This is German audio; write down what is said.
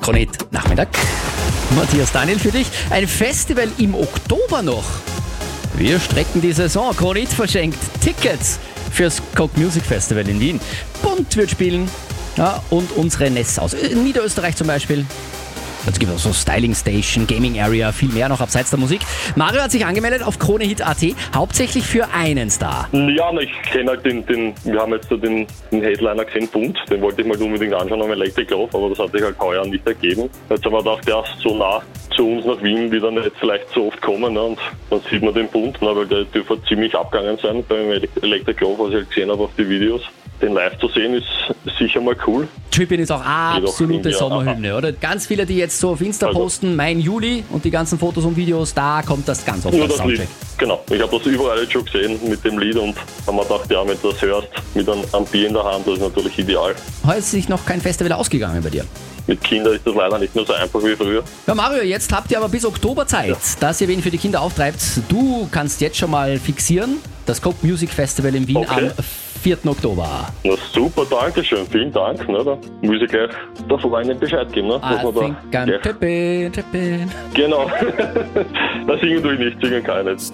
Kronit Nachmittag. Matthias Daniel für dich. Ein Festival im Oktober noch. Wir strecken die Saison. Kronit verschenkt Tickets fürs Coke Music Festival in Wien. Bunt wird spielen. Ja, und unsere Ness aus in Niederösterreich zum Beispiel. Es gibt auch so Styling Station, Gaming Area, viel mehr noch abseits der Musik. Mario hat sich angemeldet auf KroneHit.at, hauptsächlich für einen Star. Ja, ich kenne halt wir haben jetzt so den Headliner gesehen, Bunt, den wollte ich mal unbedingt anschauen am Electric Love, aber das hat sich halt heuer nicht ergeben. Jetzt haben wir gedacht, ja, so nah zu uns nach Wien, die dann jetzt vielleicht so oft kommen, ne, und dann sieht man den Bunt, ne, weil der dürfte ziemlich abgegangen sein beim Electric Love, was ich halt gesehen habe auf die Videos. Den live zu sehen ist sicher mal cool. Trippin ist auch absolute Sommerhymne, oder? Ganz viele, die jetzt so auf Insta posten, mein Juli und die ganzen Fotos und Videos, da kommt das ganz oft als Soundtrack. Genau, ich habe das überall jetzt schon gesehen mit dem Lied und haben mir gedacht, ja, wenn du das hörst, mit einem Bier in der Hand, das ist natürlich ideal. Heute ist sich noch kein Festival ausgegangen bei dir. Mit Kindern ist das leider nicht mehr so einfach wie früher. Ja, Mario, jetzt habt ihr aber bis Oktober Zeit, dass ihr wen für die Kinder auftreibt. Du kannst jetzt schon mal fixieren, das Coke Music Festival in Wien am 4. Oktober. Na super, danke schön, vielen Dank. Ne, da muss ich gleich der Freundin Bescheid geben. Ne, Trippin. Genau, da singen tue ich nicht, singen kann ich nicht.